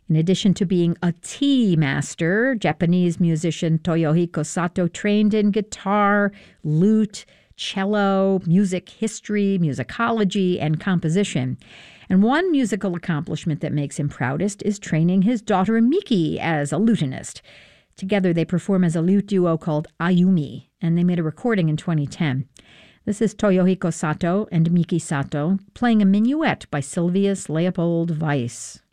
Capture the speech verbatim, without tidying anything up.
In addition to being a tea master, Japanese musician Toyohiko Sato trained in guitar, lute, cello, music history, musicology, and composition. And one musical accomplishment that makes him proudest is training his daughter Miki as a lutenist. Together they perform as a lute duo called Ayumi, and they made a recording in twenty ten. This is Toyohiko Sato and Miki Sato playing a minuet by Sylvius Leopold Weiss.